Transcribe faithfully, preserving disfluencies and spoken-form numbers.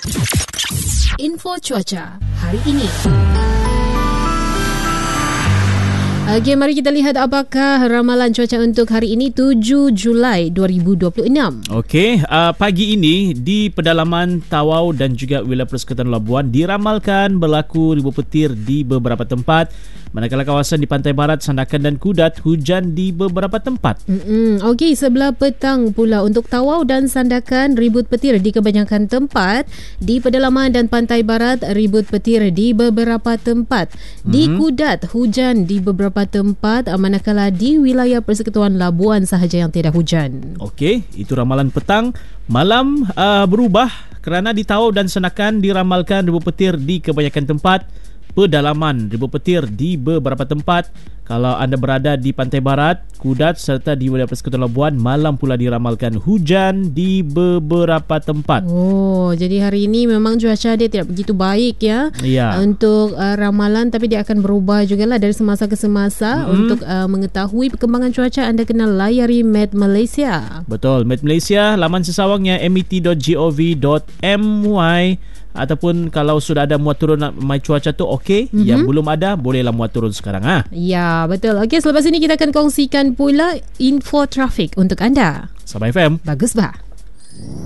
Info cuaca hari ini. Okey, mari kita lihat apakah ramalan cuaca untuk hari ini tujuh Julai dua ribu dua puluh enam. Okey, uh, pagi ini di pedalaman Tawau dan juga wilayah Persekitaran Labuan diramalkan berlaku ribuan petir di beberapa tempat. Manakala kawasan di pantai barat, Sandakan dan Kudat hujan di beberapa tempat. Mm-mm. Okey, sebelah petang pula untuk Tawau dan Sandakan ribut petir di kebanyakan tempat. Di pedalaman dan pantai barat ribut petir di beberapa tempat. Di mm-hmm. Kudat hujan di beberapa tempat, manakala di wilayah Persekutuan Labuan sahaja yang tidak hujan. Okey, itu ramalan petang. Malam uh, berubah kerana di Tawau dan Sandakan diramalkan ribut petir di kebanyakan tempat. Pedalaman ribut petir di beberapa tempat. Kalau anda berada di pantai barat, Kudat serta di wilayah Persekutuan Labuan, malam pula diramalkan hujan di beberapa tempat. Oh, jadi hari ini memang cuaca dia tidak begitu baik ya, ya. Untuk uh, ramalan, tapi dia akan berubah jugalah dari semasa ke semasa. Mm-hmm. Untuk uh, mengetahui perkembangan cuaca, anda kena layari Met Malaysia. Betul, Met Malaysia, laman sesawangnya m e t dot gov dot m y. Ataupun kalau sudah ada muat turun my cuaca tu okey, mm-hmm. yang belum ada bolehlah muat turun sekarang ha. Ya, betul. Okey, selepas ini kita akan kongsikan pula info trafik untuk anda. Sabah F M. Bagus bah.